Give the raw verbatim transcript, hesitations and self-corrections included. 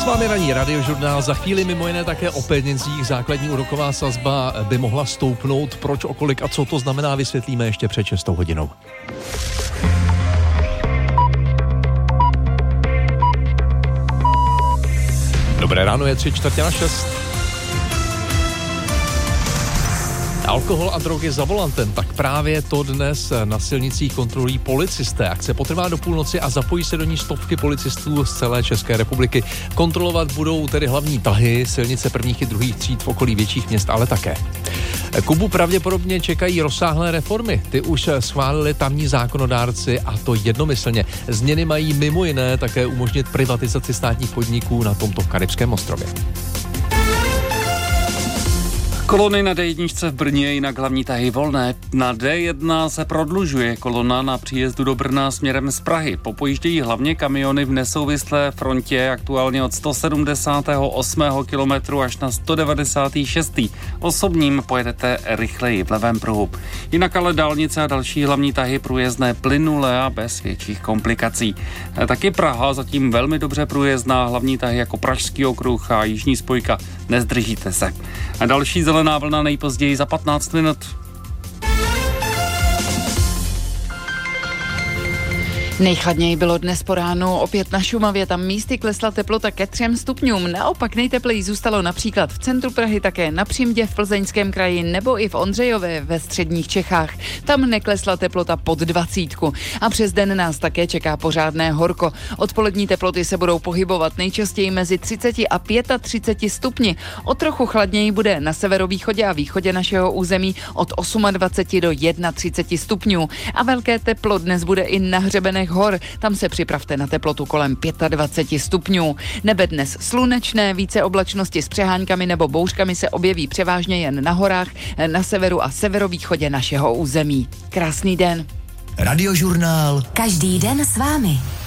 vámi ranní radiožurnál. Za chvíli mimo jiné také o penězích. Základní úroková sazba by mohla stoupnout. Proč, okolik a co to znamená, vysvětlíme ještě před šestou hodinou. Dobré ráno, je tři čtvrtě na šest. Alkohol a drogy za volantem, tak právě to dnes na silnicích kontrolují policisté. Akce potrvá do půlnoci a zapojí se do ní stovky policistů z celé České republiky. Kontrolovat budou tedy hlavní tahy, silnice prvních i druhých tříd v okolí větších měst, ale také. Kubu pravděpodobně čekají rozsáhlé reformy. Ty už schválili tamní zákonodárci a to jednomyslně. Změny mají mimo jiné také umožnit privatizaci státních podniků na tomto karibském ostrově. Kolony na dé jedna v Brně, jinak hlavní tahy volné. Na dé jedna se prodlužuje kolona na příjezdu do Brna směrem z Prahy. Popojíždějí hlavně kamiony v nesouvislé frontě, aktuálně od sto sedmdesátého osmého kilometru až na sto devadesátého šestého Osobním pojedete rychleji v levém pruhu. Jinak ale dálnice a další hlavní tahy průjezdné plynule a bez větších komplikací. Taky Praha zatím velmi dobře průjezdná, hlavní tahy jako Pražský okruh a jižní spojka. Nezdržíte se. A další zelená vlna nejpozději za patnáct minut. Nejchladněji bylo dnes po ránu opět na Šumavě, tam místy klesla teplota ke třem stupňům. Naopak nejtepleji zůstalo například v centru Prahy, také na Přimě v Plzeňském kraji nebo i v Ondřejově ve středních Čechách. Tam neklesla teplota pod dvacítku. A přes den nás také čeká pořádné horko. Odpolední teploty se budou pohybovat nejčastěji mezi třicet a třicet pět stupni. O trochu chladněji bude na severovýchodě a východě našeho území od dvacet osm do třicet jedna stupňů. A velké teplo dnes bude i na hřebenech hor. Tam se připravte na teplotu kolem dvacet pět stupňů. Nebe dnes slunečné, více oblačnosti s přeháňkami nebo bouřkami se objeví převážně jen na horách, na severu a severovýchodě našeho území. Krásný den. Radiožurnál. Každý den s vámi.